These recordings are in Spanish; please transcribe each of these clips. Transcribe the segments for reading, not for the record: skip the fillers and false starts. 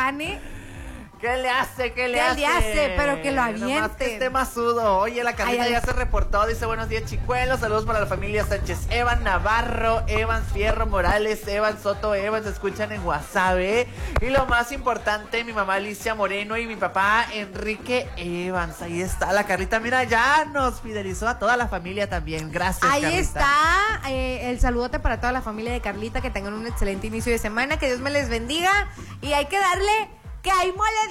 gane. ¿Qué le hace? ¿Qué le hace? Pero que lo aviente. Nomás que esté masudo. Oye, la Carlita ya se reportó. Dice, buenos días, chicuelos. Saludos para la familia Sánchez. Evan Navarro, Evan Fierro Morales, Evan Soto, Evan se escuchan en WhatsApp, ¿eh? Y lo más importante, mi mamá Alicia Moreno y mi papá Enrique Evans. Ahí está la Carlita. Mira, ya nos fidelizó a toda la familia también. Gracias, ahí Carlita. Está el saludote para toda la familia de Carlita. Que tengan un excelente inicio de semana. Que Dios me les bendiga. Y hay que darle... ¡que hay mole de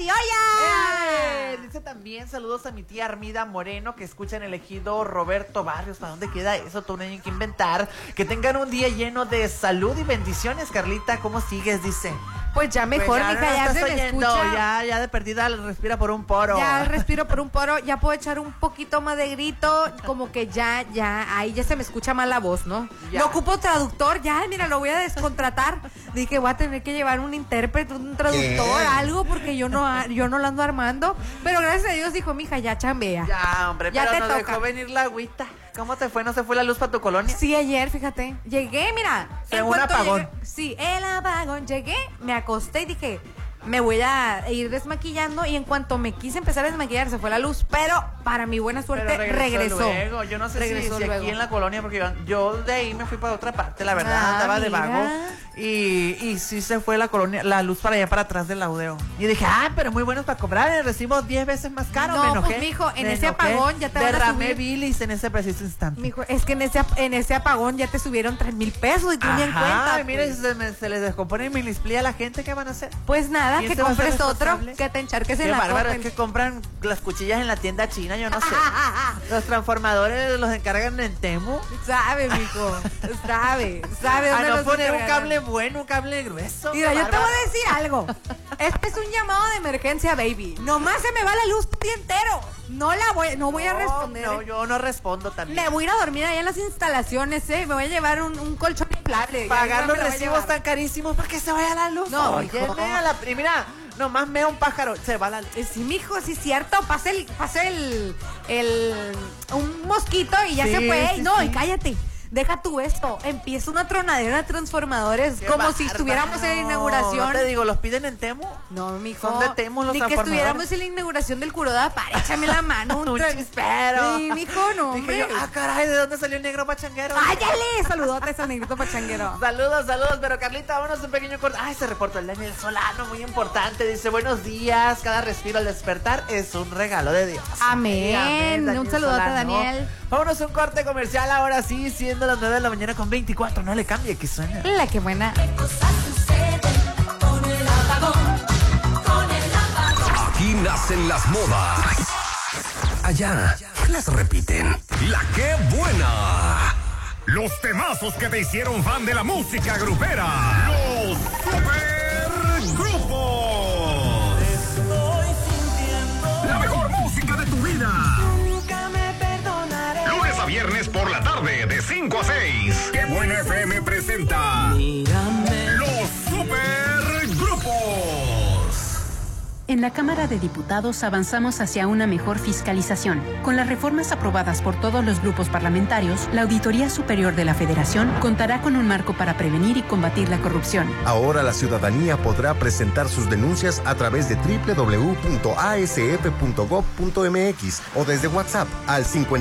olla! Dice también saludos a mi tía Armida Moreno que escucha en el ejido Roberto Barrios. ¿Para dónde queda eso? Tú no hay que inventar. Que tengan un día lleno de salud y bendiciones, Carlita. ¿Cómo sigues? Dice. Pues ya mejor, pues mija, ya se me escucha. Ya de perdida respira por un poro. Ya respiro por un poro, ya puedo echar un poquito más de grito, como que ahí ya se me escucha mal la voz, ¿no? Ya. No ocupo traductor, ya, mira, lo voy a descontratar. Dije, voy a tener que llevar un intérprete, un traductor, algo, porque yo no lo ando armando. Pero gracias a Dios dijo, mija, ya chambea. Ya, hombre, ya pero te nos toca. dejó venir la agüita. ¿Cómo te fue? ¿No se fue la luz para tu colonia? Sí, ayer, fíjate. Llegué, mira. Fue un apagón. El apagón. Llegué, me acosté y dije, me voy a ir desmaquillando. Y en cuanto me quise empezar a desmaquillar, se fue la luz. Pero para mi buena suerte, regresó. Luego. Yo no sé si aquí en la colonia, porque yo de ahí me fui para otra parte, la verdad, andaba de vago. Y sí se fue la colonia, la luz para allá para atrás del laudeo. Y dije, pero muy buenos para cobrar, recibimos 10 veces más caro. No, pues mijo, en ese apagón ya te van a derramé subir. bilis en ese preciso instante. Mijo, es que en ese apagón ya te subieron 3,000 pesos y tú ni en cuenta. Mire, se les descompone mi display a la gente, ¿qué van a hacer? Pues nada, que compres otro, que te encharques en la bárbaro, es que compran las cuchillas en la tienda china, yo no sé. Los transformadores los encargan en Temu. Sabe, mijo, sabe. No poner un cable bueno, un cable grueso. Mira, yo te voy a decir algo. Este es un llamado de emergencia, baby. Nomás se me va la luz el día entero. No voy a responder. No, yo no respondo también. Me voy a ir a dormir allá en las instalaciones, Me voy a llevar un colchón inflable. Pagar los recibos tan carísimos porque se vaya la luz. No, oye, mira, nomás mea un pájaro, se va la luz. Sí, mijo, sí es cierto. Pase un mosquito y ya se fue. Sí, y cállate. Deja tú esto, empieza una tronadera de transformadores como si estuviéramos en la inauguración. No te digo, ¿los piden en Temu? No, mijo. Son de Temu los ni que estuviéramos en la inauguración del Curodá para échame la mano. Un chispero. Sí, mijo, no, hombre. Dije yo, caray, ¿de dónde salió el negro pachanguero? ¡Áyale! Saludotes a negrito pachanguero. Saludos, pero Carlita, vámonos un pequeño corte. Se reportó el Daniel Solano, muy importante. Dice, buenos días, cada respiro al despertar es un regalo de Dios. Amén. Un saludote a Daniel. Vámonos a un corte comercial ahora sí, siendo las 9 de la mañana con 24. No le cambie, que suena. La que buena. Aquí nacen las modas. Allá las repiten. La que buena. Los temazos que te hicieron fan de la música grupera. Los super grupos. Estoy sintiendo La mejor música de tu vida. nunca me perdonaré. Lunes a viernes por la tarde de 5 a 6. Qué buena FM presenta Mírame. Los super grupos. En la Cámara de Diputados avanzamos hacia una mejor fiscalización. Con las reformas aprobadas por todos los grupos parlamentarios, la Auditoría Superior de la Federación contará con un marco para prevenir y combatir la corrupción. Ahora la ciudadanía podrá presentar sus denuncias a través de www.asf.gov.mx o desde WhatsApp al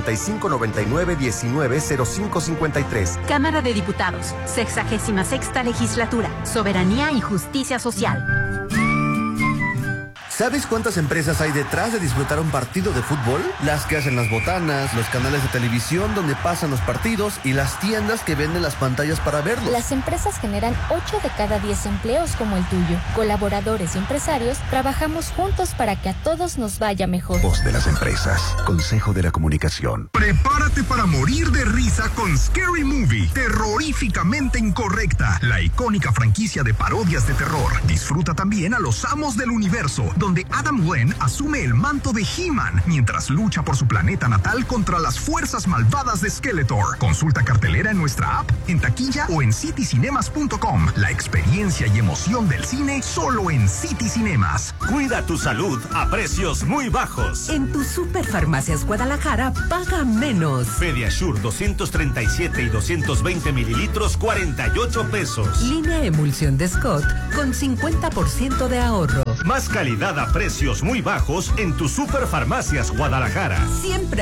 5599-190553. Cámara de Diputados, 66ª Legislatura, Soberanía y Justicia Social. ¿Sabes cuántas empresas hay detrás de disfrutar un partido de fútbol? Las que hacen las botanas, los canales de televisión donde pasan los partidos y las tiendas que venden las pantallas para verlos. Las empresas generan 8 de cada 10 empleos como el tuyo. Colaboradores y empresarios trabajamos juntos para que a todos nos vaya mejor. Voz de las empresas. Consejo de la Comunicación. Prepárate para morir de risa con Scary Movie. Terroríficamente incorrecta. La icónica franquicia de parodias de terror. Disfruta también a los amos del universo, donde Adam Glenn asume el manto de He-Man mientras lucha por su planeta natal contra las fuerzas malvadas de Skeletor. Consulta cartelera en nuestra app, en taquilla o en citycinemas.com. La experiencia y emoción del cine solo en City Cinemas. Cuida tu salud a precios muy bajos. En tu Superfarmacias Guadalajara paga menos. Pediasure 237 y 220 mililitros, 48 pesos. Línea emulsión de Scott con 50% de ahorro. Más calidad a precios muy bajos en tu Superfarmacias Guadalajara. Siempre